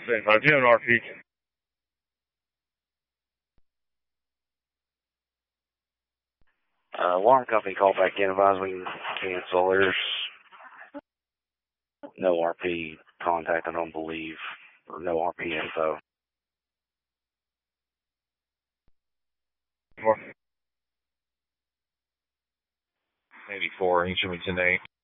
75 doing RP. Alarm company called back in, advise we can cancel. There's no RP contact, I don't believe, or no RP info. Maybe 4, he should be 10-8.